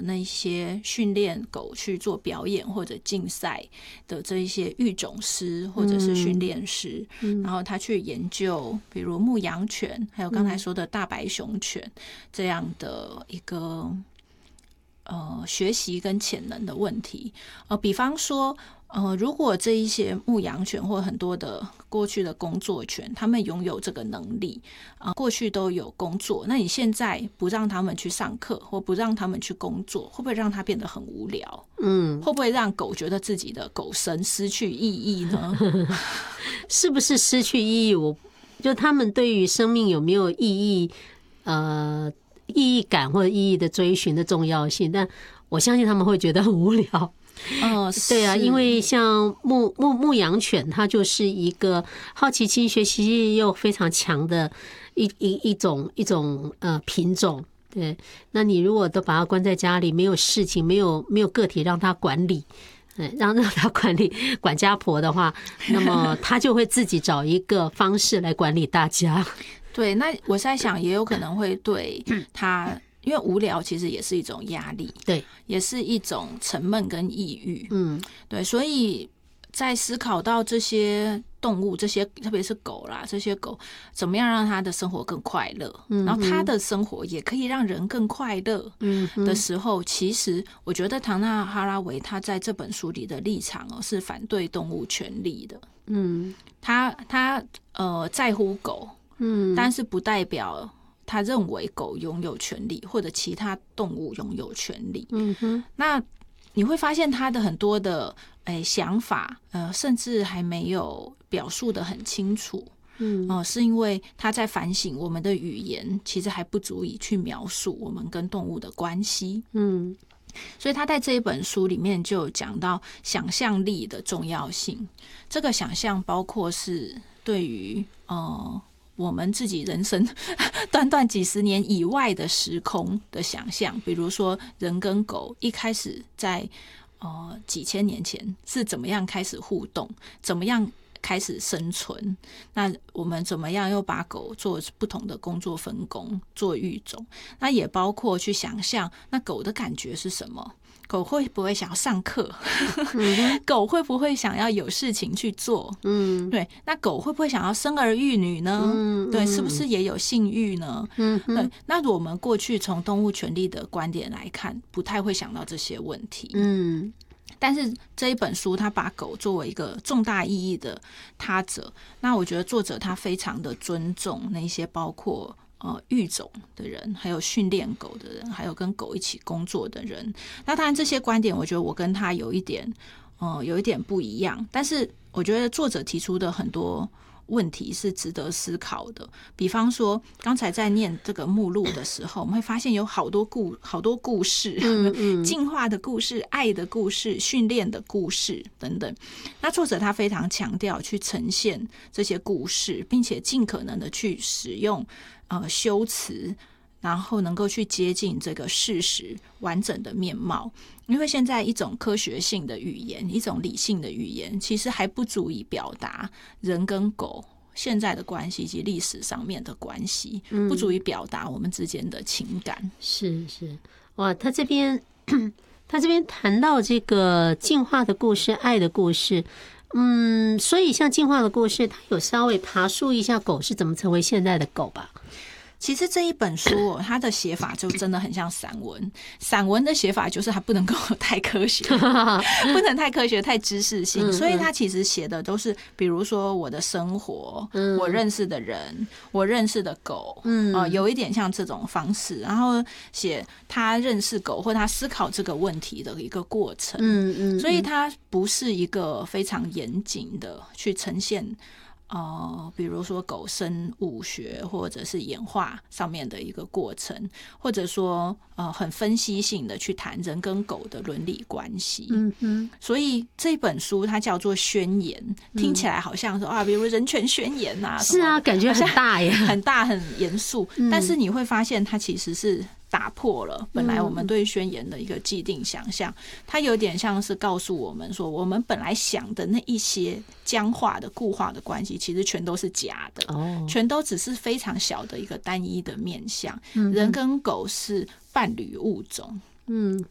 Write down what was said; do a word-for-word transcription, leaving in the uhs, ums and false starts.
那些训练狗去做表演或者竞赛的这一些育种师或者是训练师，嗯、然后他去研究比如牧羊犬还有刚才说的大白熊犬这样的一个呃学习跟潜能的问题。呃，比方说呃，如果这一些牧羊犬或很多的过去的工作犬，他们拥有这个能力啊、呃，过去都有工作，那你现在不让他们去上课或不让他们去工作，会不会让他变得很无聊？嗯，会不会让狗觉得自己的狗生失去意义呢？ 是不是失去意义？我就他们对于生命有没有意义，呃，意义感或者意义的追寻的重要性，但我相信他们会觉得很无聊。 哦， 对啊，因为像牧牧牧羊犬，它就是一个好奇心、学习力又非常强的一一一种一种呃品种。对，那你如果都把它关在家里，没有事情，没有没有个体让它管理，嗯，让让它管理管家婆的话，那么它就会自己找一个方式来管理大家。 对，那我在想，也有可能会对它。因为无聊其实也是一种压力， 对， 也是一种沉闷跟抑郁， 嗯， 对，所以在思考到这些动物，这些特别是狗啦，这些狗怎么样让它的生活更快乐，嗯、然后它的生活也可以让人更快乐的时候，嗯、其实我觉得唐纳哈拉维他在这本书里的立场哦是反对动物权利的，嗯，他他呃在乎狗，嗯，但是不代表他认为狗拥有权利，或者其他动物拥有权利。嗯哼，那你会发现他的很多的诶想法，呃，甚至还没有表述得很清楚。嗯，哦、呃，是因为他在反省我们的语言其实还不足以去描述我们跟动物的关系。嗯，所以他在这一本书里面就讲到想象力的重要性。这个想象包括是对于呃。我们自己人生短短几十年以外的时空的想象，比如说人跟狗一开始在呃几千年前是怎么样开始互动，怎么样开始生存，那我们怎么样又把狗做不同的工作分工，做育种，那也包括去想象那狗的感觉是什么，狗会不会想要上课？狗会不会想要有事情去做？嗯，对，那狗会不会想要生儿育女呢？嗯，对，是不是也有性欲呢？嗯，对，那我们过去从动物权利的观点来看，不太会想到这些问题。嗯。但是这一本书他把狗作为一个重大意义的他者，那我觉得作者他非常的尊重那些包括呃育种的人，还有训练狗的人，还有跟狗一起工作的人。那当然这些观点我觉得我跟他有一点呃有一点不一样，但是我觉得作者提出的很多问题是值得思考的。比方说刚才在念这个目录的时候，我们会发现有好多故好多故事，嗯嗯进化的故事、爱的故事、训练的故事等等。那作者他非常强调去呈现这些故事，并且尽可能的去使用呃修辞，然后能够去接近这个事实完整的面貌。因为现在一种科学性的语言，一种理性的语言，其实还不足以表达人跟狗现在的关系以及历史上面的关系，不足以表达我们之间的情感。 是是，哇，他这边他这边谈到这个进化的故事、爱的故事。嗯，所以像进化的故事，他有稍微爬述一下狗是怎么成为现在的狗吧。 其实这一本书、哦、它的写法就真的很像散文，散文的写法就是它不能够太科学，不能太科学太知识性，嗯、所以它其实写的都是比如说我的生活、嗯、我认识的人，我认识的狗、嗯呃、有一点像这种方式，然后写他认识狗或他思考这个问题的一个过程。嗯嗯，所以它不是一个非常严谨的去呈现呃，比如说狗生物学或者是演化上面的一个过程，或者说呃很分析性的去谈人跟狗的伦理关系。嗯哼，所以这本书它叫做宣言，听起来好像说啊，比如人权宣言啊， 是啊，感觉很大耶， 很大很严肃、嗯，但是你会发现它其实是打破了本来我们对宣言的一个既定想象，它有点像是告诉我们说，我们本来想的那一些僵化的固化的关系其实全都是假的、哦、全都只是非常小的一个单一的面向、嗯、人跟狗是伴侣物种，嗯，